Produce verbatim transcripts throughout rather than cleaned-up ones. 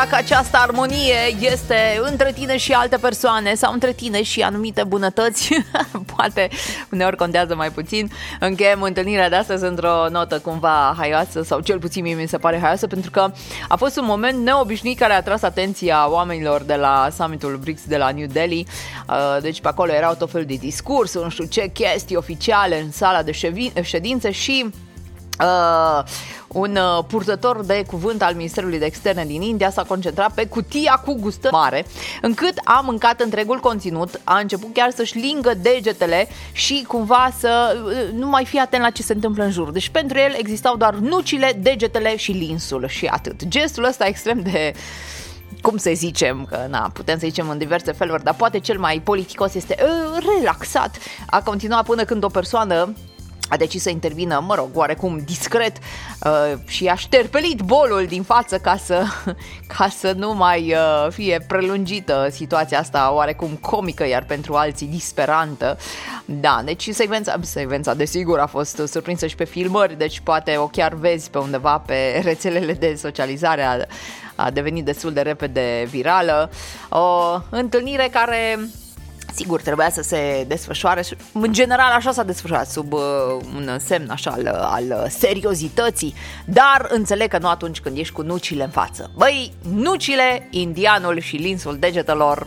Dacă această armonie este între tine și alte persoane sau între tine și anumite bunătăți, poate uneori contează mai puțin. Încheiem întâlnirea de astăzi într-o notă cumva haioasă, sau cel puțin mie mi se pare haioasă, pentru că a fost un moment neobișnuit care a atras atenția oamenilor de la summitul B R I C S de la New Delhi. Deci pe acolo erau tot felul de discursuri, nu știu ce chestii oficiale în sala de ședințe și... Uh, un uh, purtător de cuvânt al Ministerului de Externe din India s-a concentrat pe cutia cu gustă mare, încât a mâncat întregul conținut, a început chiar să-și lingă degetele și cumva să uh, nu mai fie atent la ce se întâmplă în jur. Deci pentru el existau doar nucile, degetele și linsul și atât. Gestul ăsta extrem de... cum să zicem, că na, putem să zicem în diverse feluri, dar poate cel mai politicos este uh, relaxat. A continuat până când o persoană a decis să intervină, mă rog, oarecum discret uh, și a șterpelit bolul din față ca să, ca să nu mai uh, fie prelungită situația asta oarecum comică, iar pentru alții disperantă. Da, deci secvența, secvența desigur a fost surprinsă și pe filmări, deci poate o chiar vezi pe undeva pe rețelele de socializare, a, a devenit destul de repede virală. O întâlnire care... sigur, trebuia să se desfășoare, în general așa s-a desfășurat, sub uh, un semn așa al, al seriozității, dar înțeleg că nu atunci când ești cu nucile în față. Băi, nucile, indianul și linsul degetelor,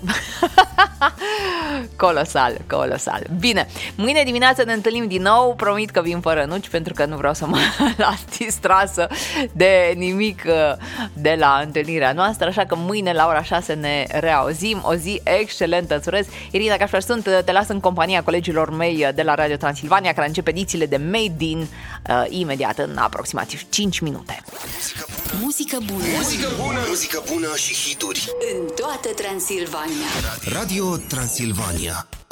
colosal, colosal. Bine, mâine dimineață ne întâlnim din nou, promit că vin fără nuci, pentru că nu vreau să mă las distrasă de nimic de la întâlnirea noastră, așa că mâine la ora șase ne reauzim. O zi excelentă îți urez. Irina Cașper sunt, te las în compania colegilor mei de la Radio Transilvania, care încep edițiile de Made in uh, imediat, în aproximativ cinci minute. Muzică bună. Muzică bună. Muzică bună și hituri. În toată Transilvania. Radio Transilvania.